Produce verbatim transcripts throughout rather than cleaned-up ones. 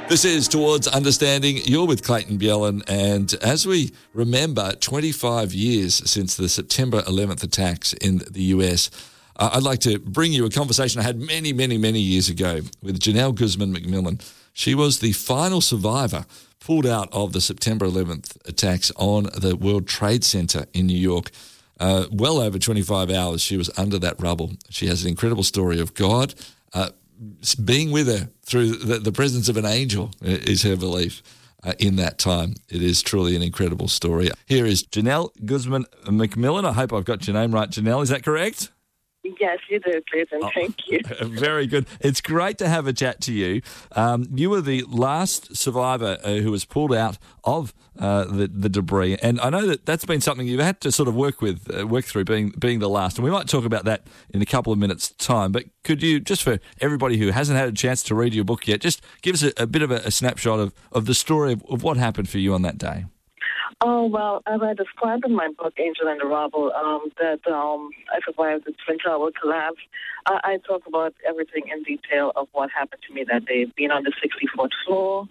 This is Towards Understanding. You're with Clayton Bjellan, and as we remember twenty-five years since the September eleventh attacks in the U S, uh, I'd like to bring you a conversation I had many, many, many years ago with Janelle Guzman McMillan. She was the final survivor pulled out of the September eleventh attacks on the World Trade Center in New York. Uh, well over twenty-five hours she was under that rubble. She has an incredible story of God uh, being with her through the, the presence of an angel, is her belief uh, in that time. It is truly an incredible story. Here is Janelle Guzman McMillan. I hope I've got your name right, Janelle. Is that correct? Yes, you do, Clayton. Oh, thank you. Very good. It's great to have a chat to you. Um, you were the last survivor uh, who was pulled out of uh, the, the debris, and I know that that's been something you've had to sort of work with, uh, work through, being being the last. And we might talk about that in a couple of minutes' time. But could you, just for everybody who hasn't had a chance to read your book yet, just give us a, a bit of a, a snapshot of, of the story of, of what happened for you on that day? Oh, well, as I described in my book, Angel and the Rubble, um, that um, I survived the Twin Tower collapse, I, I talk about everything in detail of what happened to me that day, being on the sixty-fourth floor,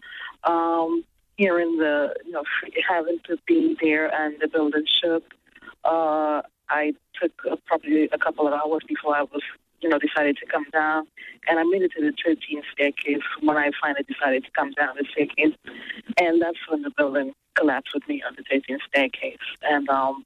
um, hearing the, you know, having to be there and the building shook. Uh, I took uh, probably a couple of hours before I was, you know, decided to come down, and I made it to the thirteenth staircase when I finally decided to come down the staircase, and that's when the building collapsed with me on the thirteenth staircase. And um,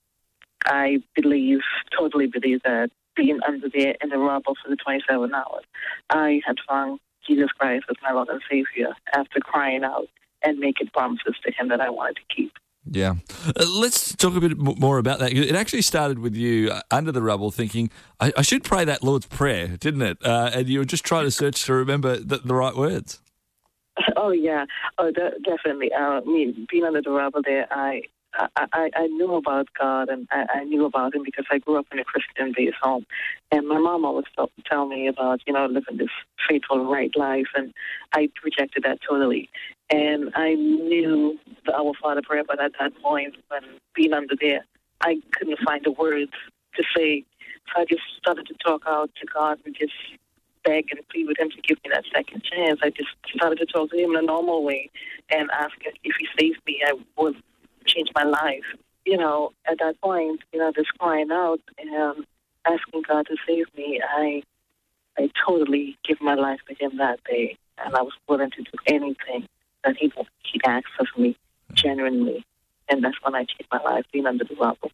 I believe, totally believe that being under there in the rubble for the twenty-seven hours, I had found Jesus Christ as my Lord and Savior after crying out and making promises to him that I wanted to keep. Yeah. Uh, let's talk a bit more about that. It actually started with you uh, under the rubble thinking, I, I should pray that Lord's Prayer, didn't it? Uh, and you were just trying to search to remember the, the right words. Oh, yeah. Oh, de- definitely. Uh, I mean, being under the rubble there, I I, I, I knew about God, and I, I knew about him because I grew up in a Christian-based home. And my mom always t- tell me about, you know, living this faithful, right life, and I rejected that totally. And I knew the Our Father prayer, but at that point, when being under there, I couldn't find the words to say. So I just started to talk out to God and just beg and plead with him to give me that second chance. I just started to talk to him in a normal way and ask him if he saved me, I would change my life. You know, at that point, you know, just crying out and asking God to save me, I I totally give my life to him that day, and I was willing to do anything that he he asked of me, genuinely. And that's when I changed my life, being under the rubble.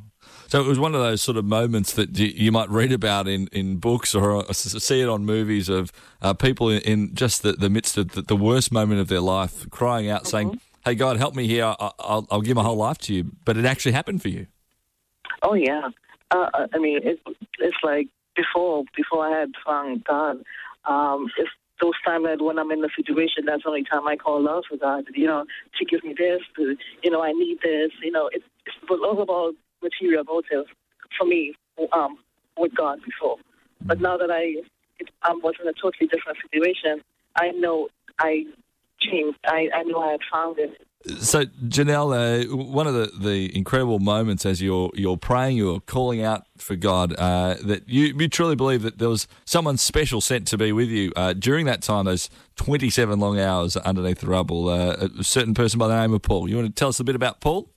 So it was one of those sort of moments that you, you might read about in, in books or see it on movies of uh, people in, in just the, the midst of the, the worst moment of their life, crying out, mm-hmm. saying, hey, God, help me here. I, I'll, I'll give my whole life to you. But it actually happened for you. Oh, yeah. Uh, I mean, it, it's like before before I had found God, um, it's those times that when I'm in the situation, that's the only time I call out for God, you know, to give me this, to, you know, I need this. You know, it's, it's all about material motive for me um, with God before. But now that I it, I was in a totally different situation, I know I changed. I, I know I had found it. So, Janelle, uh, one of the, the incredible moments as you're you're praying, you're calling out for God, uh, that you, you truly believe that there was someone special sent to be with you uh, during that time, those twenty-seven long hours underneath the rubble, uh, a certain person by the name of Paul. You want to tell us a bit about Paul?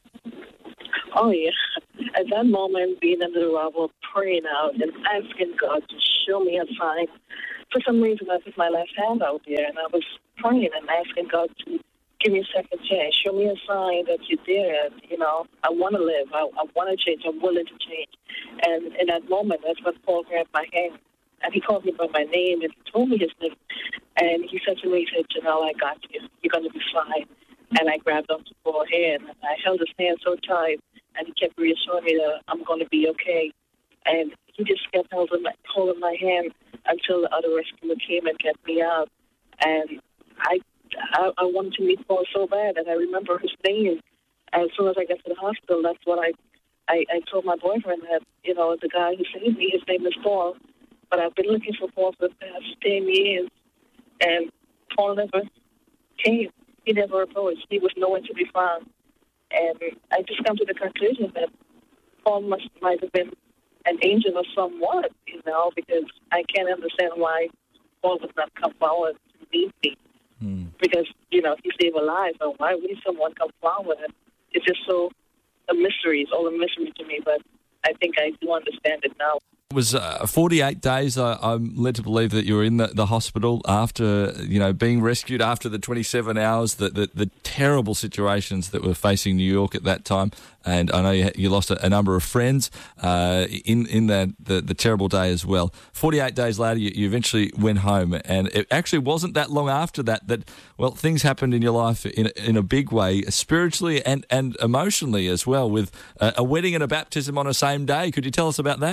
Oh, yeah. At that moment, being under the rubble, praying out and asking God to show me a sign. For some reason, I put my left hand out there, and I was praying and asking God to give me a second chance. Show me a sign that you're there. You know, I want to live. I, I want to change. I'm willing to change. And in that moment, that's when Paul grabbed my hand. And he called me by my name, and he told me his name. And he said to me, he said, Janelle, I got you. You're going to be fine. And I grabbed onto Paul's hand, and I held his hand so tight, and he kept reassuring me that I'm going to be okay. And he just kept holding my, holding my hand until the other rescuer came and got me out. And I I, I wanted to meet Paul so bad, and I remember his name. As soon as I got to the hospital, that's what I, I, I told my boyfriend that, you know, the guy who saved me, his name is Paul. But I've been looking for Paul for the past ten years, and Paul never came. He never approached. He was nowhere to be found. And I just come to the conclusion that Paul must might have been an angel of somewhat, you know, because I can't understand why Paul would not come forward to meet me. Hmm. because, you know, he saved a life. And why would someone come forward? And it's just so a mystery. It's all a mystery to me, but I think I do understand it now. It was uh, forty-eight days, I, I'm led to believe, that you were in the, the hospital after, you know, being rescued after the twenty-seven hours, the, the, the terrible situations that were facing New York at that time. And I know you, you lost a, a number of friends uh, in, in that, the, the terrible day as well. forty-eight days later, you, you eventually went home. And it actually wasn't that long after that that, well, things happened in your life in, in a big way, spiritually and, and emotionally as well, with a, a wedding and a baptism on the same day. Could you tell us about that?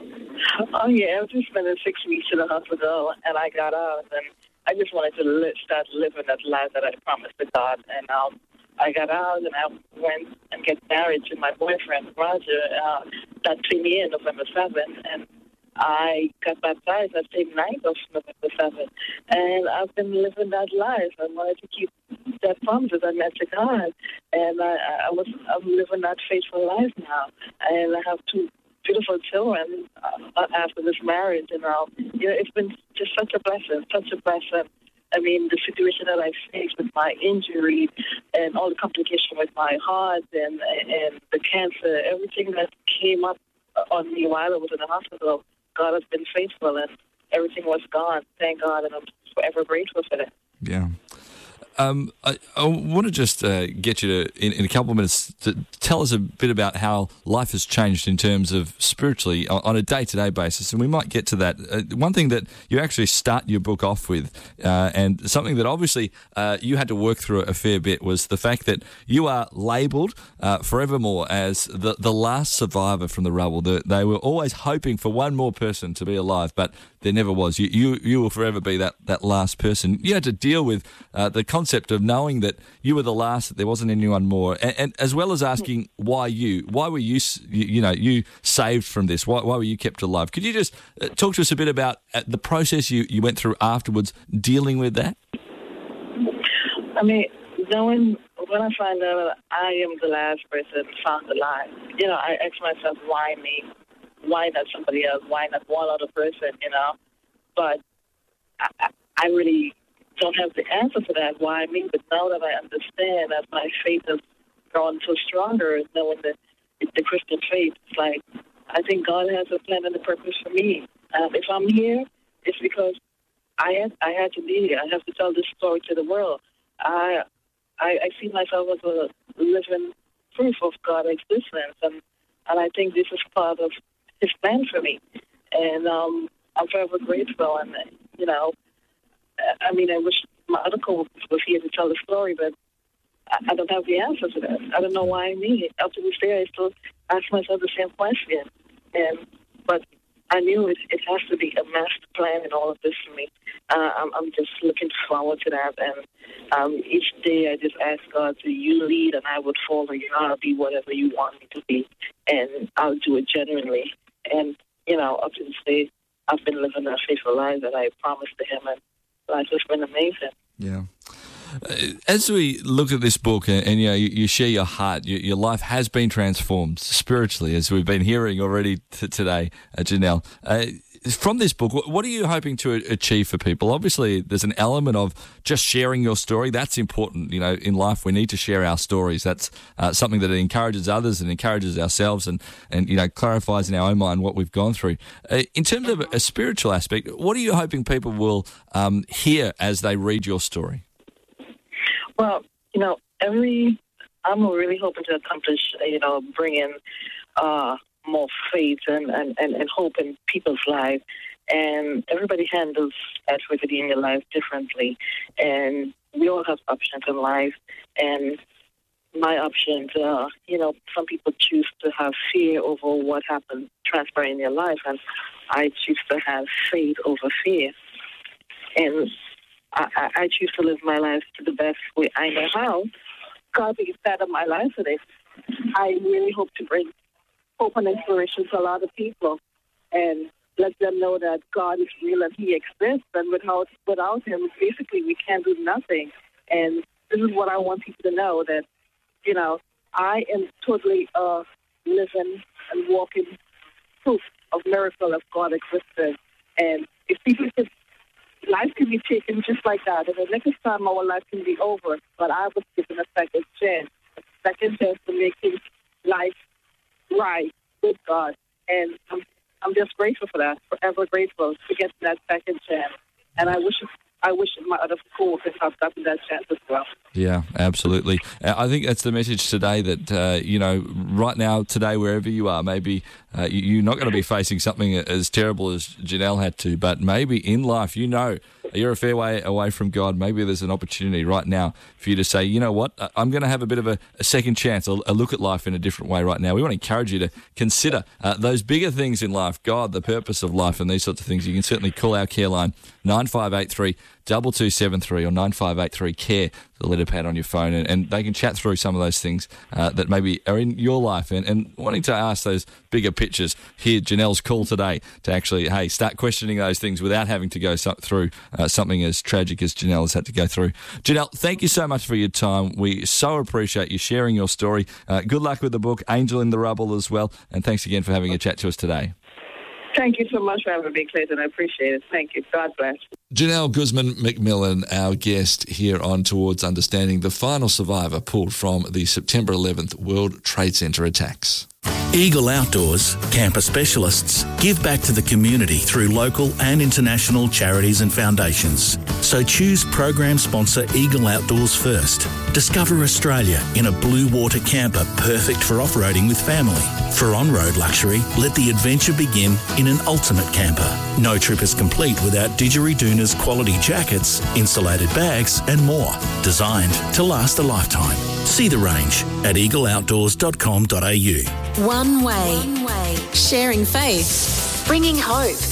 Oh, yeah, I was just spending six weeks in the hospital, and I got out, and I just wanted to li- start living that life that I promised to God. And um, I got out, and I went and get married to my boyfriend, Roger, uh, that same year, November seventh, and I got baptized that same night of November seventh, and I've been living that life. I wanted to keep that promise that I made to God, and I, I was, I'm living that faithful life now, and I have two beautiful children uh, after this marriage, and um, you know, it's been just such a blessing, such a blessing. I mean, the situation that I faced with my injury and all the complications with my heart and and the cancer, everything that came up on me while I was in the hospital, God has been faithful, and everything was gone. Thank God, and I'm forever grateful for that. Yeah. Um, I, I want to just uh, get you to, in, in a couple of minutes, to tell us a bit about how life has changed in terms of spiritually on, on a day-to-day basis, and we might get to that. Uh, one thing that you actually start your book off with, uh, and something that obviously uh, you had to work through a fair bit, was the fact that you are labelled uh, forevermore as the, the last survivor from the rubble. The, they were always hoping for one more person to be alive, but there never was. You you, you will forever be that, that last person. You had to deal with uh, the concept of knowing that you were the last, that there wasn't anyone more, and, and as well as asking why you, why were you, you, you know, you saved from this? Why, why were you kept alive? Could you just uh, talk to us a bit about uh, the process you, you went through afterwards, dealing with that? I mean, knowing when I find out that I am the last person found alive, you know, I ask myself, why me? Why not somebody else? Why not one other person, you know? But I, I really don't have the answer for that, why me? But now that I understand, as my faith has grown so stronger, knowing the, the Christian faith, it's like, I think God has a plan and a purpose for me. Um, if I'm here, it's because I had, I had to be here. I have to tell this story to the world. I, I, I see myself as a living proof of God's existence, and, and I think this is part of His plan for me. And um, I'm forever grateful. And, you know, I mean, I wish my other co was here to tell the story, but I, I don't have the answer to that. I don't know why me. Up to this day, I still ask myself the same question. And but I knew it, it has to be a master plan in all of this for me. Uh, I'm, I'm just looking forward to that. And um, each day I just ask God to, you lead and I would follow you. I'll be whatever you want me to be. And I'll do it genuinely. And, you know, up to this day, I've been living a faithful life that I promised to Him. And life has been amazing. Yeah. As we look at this book, and, and you know, you, you share your heart, your, your life has been transformed spiritually, as we've been hearing already t- today, uh, Janelle. Uh, from this book, what are you hoping to achieve for people? Obviously, there's an element of just sharing your story. That's important. You know, in life, we need to share our stories. That's uh, something that encourages others and encourages ourselves, and, and you know, clarifies in our own mind what we've gone through. Uh, in terms of a spiritual aspect, what are you hoping people will um, hear as they read your story? Well, you know, every I'm really hoping to accomplish, you know, bringing uh, more faith and, and, and, and hope in people's lives. And everybody handles adversity in their life differently. And we all have options in life. And my options are, you know, some people choose to have fear over what happens, transpire in their life. And I choose to have faith over fear. And I, I choose to live my life to the best way I know how. God be the start of my life today. I really hope to bring hope and inspiration to a lot of people and let them know that God is real and He exists, and without without Him, basically, we can't do nothing. And this is what I want people to know, that, you know, I am totally uh, living and walking proof of miracle of God existence. And if people could life can be taken just like that. And the next time our life can be over, but I was given a second chance, a second chance to make his life right with God. And I'm, I'm just grateful for that, forever grateful to get that second chance. And I wish I wish my other school could have gotten that chance as well. Yeah, absolutely. I think that's the message today that, uh, you know, right now, today, wherever you are, maybe uh, you're not going to be facing something as terrible as Janelle had to, but maybe in life, you know, you're a fair way away from God. Maybe there's an opportunity right now for you to say, you know what, I'm going to have a bit of a, a second chance, a, a look at life in a different way right now. We want to encourage you to consider uh, those bigger things in life, God, the purpose of life, and these sorts of things. You can certainly call our care line, nine five eight three, two two seven three or nine five eight three, C A R E, the letter pad on your phone, and, and they can chat through some of those things uh, that maybe are in your life and, and wanting to ask those bigger pictures. Hear Janelle's call today to actually, hey, start questioning those things without having to go so, through uh, something as tragic as Janelle has had to go through. Janelle, thank you so much for your time. We so appreciate you sharing your story. Uh, good luck with the book, Angel in the Rubble, as well, and thanks again for having a chat to us today. Thank you so much for having me, Clayton. I appreciate it. Thank you. God bless. Janelle Guzman-McMillan, our guest here on Towards Understanding, the final survivor pulled from the September eleventh World Trade Center attacks. Eagle Outdoors, camper specialists, give back to the community through local and international charities and foundations. So choose program sponsor Eagle Outdoors first. Discover Australia in a blue water camper perfect for off-roading with family. For on-road luxury, let the adventure begin in an ultimate camper. No trip is complete without Didgeridoon's quality jackets, insulated bags and more. Designed to last a lifetime. See the range at eagle outdoors dot com dot a u. One way. One way. Sharing faith. Bringing hope.